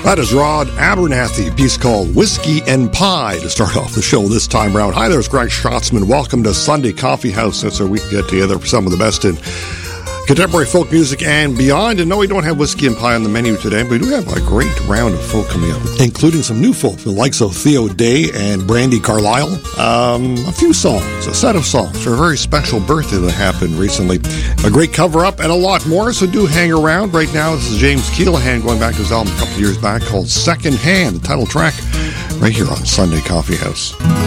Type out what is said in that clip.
That is Rod Abernathy, a piece called Whiskey and Pie to start off the show this time around. Hi, there's Greg Schatzman. Welcome to Sunday Coffee House. That's where we can get together for some of the best in contemporary folk music and beyond. And no, we don't have whiskey and pie on the menu today, but we do have a great round of folk coming up, including some new folk, the likes of Theo Day and Brandi Carlile. A few songs, a set of songs for a very special birthday that happened recently. A great cover-up and a lot more, so do hang around. Right now, this is James Keelaghan going back to his album a couple of years back called Second Hand, the title track, right here on Sunday Coffee House.